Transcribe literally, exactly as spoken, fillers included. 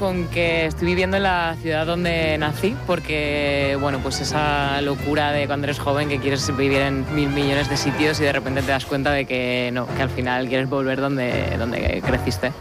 con que estoy viviendo en la ciudad donde nací, porque, bueno, pues esa locura de cuando eres joven que quieres vivir en mil millones de sitios y de repente te das cuenta de que no, que al final quieres volver donde, donde creciste.